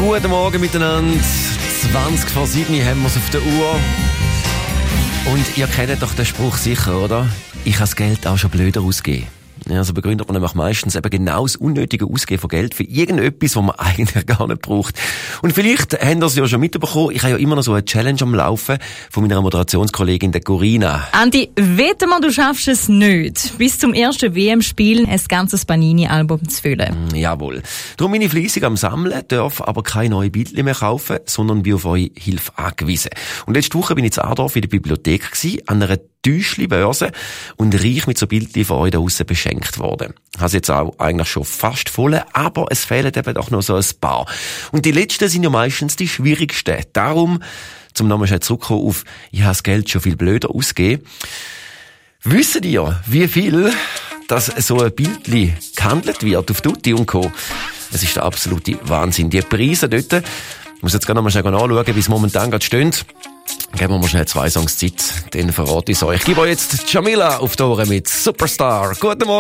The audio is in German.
Guten Morgen miteinander. 20 vor 7 haben wir es auf der Uhr. Und ihr kennt doch den Spruch sicher, oder? Ich kann das Geld auch schon blöder ausgeben. Ja, also begründet man nämlich meistens eben genau das unnötige Ausgeben von Geld für irgendetwas, was man eigentlich gar nicht braucht. Und vielleicht habt ihr es ja schon mitbekommen, ich habe ja immer noch so eine Challenge am Laufen von meiner Moderationskollegin, der Corinna. Andi, wette mal, du schaffst es nicht, bis zum ersten WM-Spiel ein ganzes Panini-Album zu füllen. Jawohl. Darum bin ich fleissig am Sammeln, darf aber keine neuen Bildchen mehr kaufen, sondern bin auf eure Hilfe angewiesen. Und letzte Woche bin ich in Adorf in der Bibliothek gewesen, an einer Täuschli-Börse und reich mit so Bildchen von euch da draussen beschenkt worden. Ich habe jetzt auch eigentlich schon fast voll, aber es fehlen eben doch noch so ein paar. Und die letzten sind ja meistens die schwierigsten. Darum, zum nochmal schnell zurückkommen auf, ich habe das Geld schon viel blöder ausgegeben. Wisst ihr, wie viel dass so ein Bildchen gehandelt wird auf Tutti und Co.? Es ist der absolute Wahnsinn. Die Preise dort, ich muss jetzt gerne nochmal schnell anschauen, wie es momentan gerade steht. Geben wir mal schnell 2 Songs Zeit, dann verrate ich es euch. Ich gebe euch jetzt Jamila auf die Ohren mit Superstar. Guten Morgen.